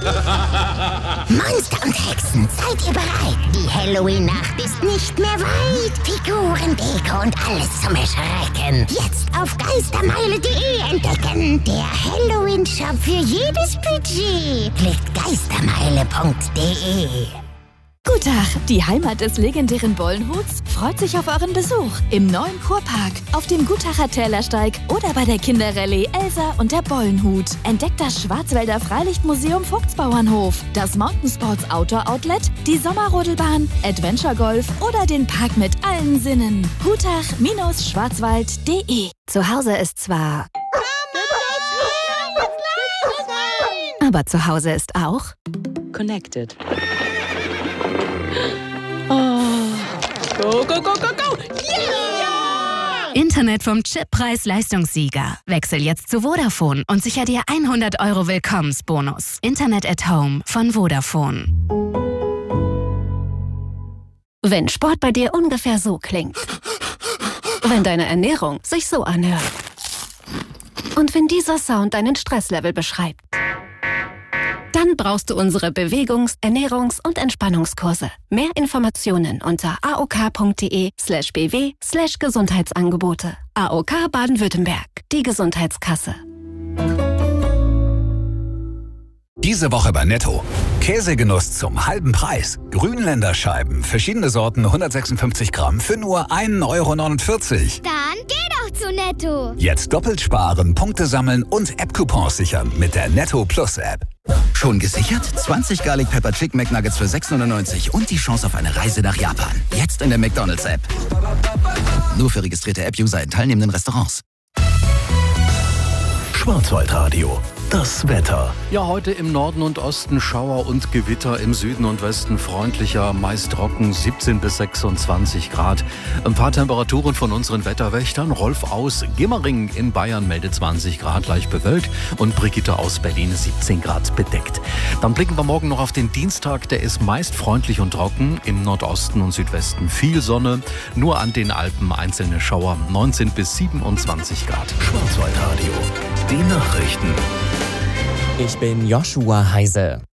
Monster und Hexen, seid ihr bereit? Die Halloween-Nacht ist nicht mehr weit. Figuren, Deko und alles zum Erschrecken. Jetzt auf geistermeile.de entdecken. Der Halloween-Shop für jedes Budget. Klickt geistermeile.de. Gutach, die Heimat des legendären Bollenhuts, freut sich auf euren Besuch im neuen Kurpark, auf dem Gutacher Tälersteig oder bei der Kinderrallye Elsa und der Bollenhut. Entdeckt das Schwarzwälder Freilichtmuseum Vogtsbauernhof, das Mountain Sports Outdoor Outlet, die Sommerrodelbahn, Adventure Golf oder den Park mit allen Sinnen. Gutach-schwarzwald.de. Zu Hause ist zwar... aber zu Hause ist auch... Connected. Oh. Go, go, go, go, go! Yeah! Internet vom Chippreis-Leistungssieger. Wechsel jetzt zu Vodafone und sicher dir 100 € Willkommensbonus. Internet at Home von Vodafone. Wenn Sport bei dir ungefähr so klingt. Wenn deine Ernährung sich so anhört. Und wenn dieser Sound deinen Stresslevel beschreibt. Dann brauchst du unsere Bewegungs-, Ernährungs- und Entspannungskurse. Mehr Informationen unter aok.de/bw/Gesundheitsangebote. AOK Baden-Württemberg, die Gesundheitskasse. Diese Woche bei Netto. Käsegenuss zum halben Preis. Grünländerscheiben, verschiedene Sorten, 156 Gramm für nur 1,49 €. Dann geh doch zu Netto. Jetzt doppelt sparen, Punkte sammeln und App-Coupons sichern mit der Netto Plus App. Schon gesichert? 20 Garlic Pepper Chicken McNuggets für 6,99 € und die Chance auf eine Reise nach Japan. Jetzt in der McDonald's App. Nur für registrierte App-User in teilnehmenden Restaurants. Schwarzwaldradio. Das Wetter. Ja, heute im Norden und Osten Schauer und Gewitter, im Süden und Westen freundlicher, meist trocken, 17 bis 26 Grad. Ein paar Temperaturen von unseren Wetterwächtern. Rolf aus Gimmering in Bayern meldet 20 Grad, leicht bewölkt, und Brigitte aus Berlin 17 Grad bedeckt. Dann blicken wir morgen noch auf den Dienstag, der ist meist freundlich und trocken, im Nordosten und Südwesten viel Sonne, nur an den Alpen einzelne Schauer, 19 bis 27 Grad. Schwarzwaldradio. Die Nachrichten. Ich bin Joshua Heise.